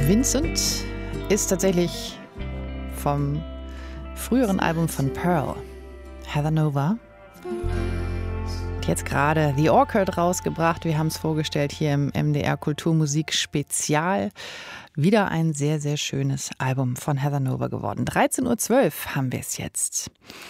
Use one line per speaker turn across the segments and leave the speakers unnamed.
Vincent ist tatsächlich vom früheren Album von Pearl, Heather Nova. Jetzt gerade The Orchid rausgebracht. Wir haben es vorgestellt hier im MDR Kulturmusik Spezial. Wieder ein sehr, sehr schönes Album von Heather Nova geworden. 13.12 Uhr haben wir es jetzt.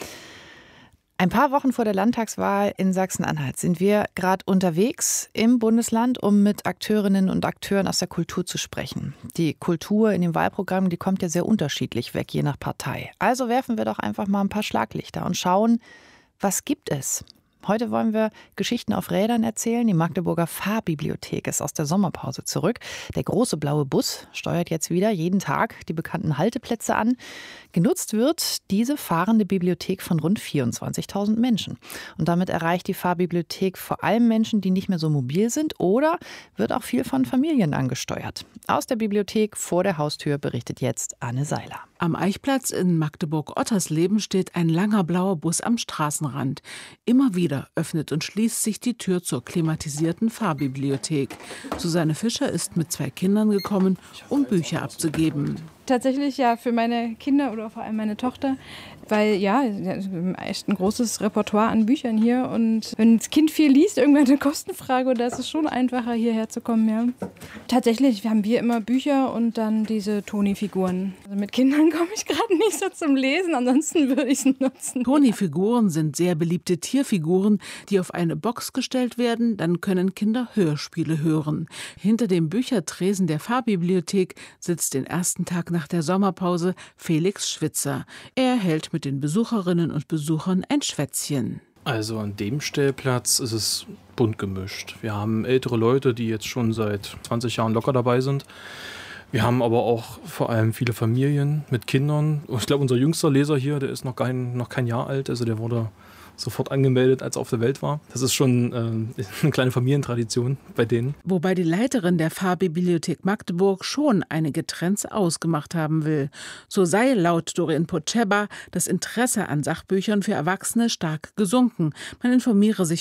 Ein paar Wochen vor der Landtagswahl in Sachsen-Anhalt sind wir gerade unterwegs im Bundesland, um mit Akteurinnen und Akteuren aus der Kultur zu sprechen. Die Kultur in dem Wahlprogramm, die kommt ja sehr unterschiedlich weg, je nach Partei. Also werfen wir doch einfach mal ein paar Schlaglichter und schauen, was gibt es? Heute wollen wir Geschichten auf Rädern erzählen. Die Magdeburger Fahrbibliothek ist aus der Sommerpause zurück. Der große blaue Bus steuert jetzt wieder jeden Tag die bekannten Halteplätze an. Genutzt wird diese fahrende Bibliothek von rund 24.000 Menschen. Und damit erreicht die Fahrbibliothek vor allem Menschen, die nicht mehr so mobil sind, oder wird auch viel von Familien angesteuert. Aus der Bibliothek vor der Haustür berichtet jetzt Anne Seiler.
Am Eichplatz in Magdeburg-Ottersleben steht ein langer blauer Bus am Straßenrand. Immer wieder öffnet und schließt sich die Tür zur klimatisierten Fahrbibliothek. Susanne Fischer ist mit 2 Kindern gekommen, um Bücher abzugeben.
Tatsächlich ja für meine Kinder oder vor allem meine Tochter, weil ja, echt ein großes Repertoire an Büchern hier, und wenn das Kind viel liest, irgendwann eine Kostenfrage, oder ist es schon einfacher, hierher zu kommen, ja. Tatsächlich haben wir immer Bücher und dann diese Toni-Figuren. Also mit Kindern komme ich gerade nicht so zum Lesen, ansonsten würde ich es nutzen.
Toni-Figuren sind sehr beliebte Tierfiguren, die auf eine Box gestellt werden, dann können Kinder Hörspiele hören. Hinter dem Büchertresen der Fahrbibliothek sitzt den ersten Tag nach der Sommerpause Felix Schwitzer. Er hält mit den Besucherinnen und Besuchern ein Schwätzchen.
Also an dem Stellplatz ist es bunt gemischt. Wir haben ältere Leute, die jetzt schon seit 20 Jahren locker dabei sind. Wir haben aber auch vor allem viele Familien mit Kindern. Ich glaube, unser jüngster Leser hier, der ist noch kein Jahr alt. Also der wurde sofort angemeldet, als er auf der Welt war. Das ist schon eine kleine Familientradition bei denen.
Wobei die Leiterin der Fahrbibliothek Magdeburg schon einige Trends ausgemacht haben will. So sei laut Doreen Potscheba das Interesse an Sachbüchern für Erwachsene stark gesunken. Man informiere sich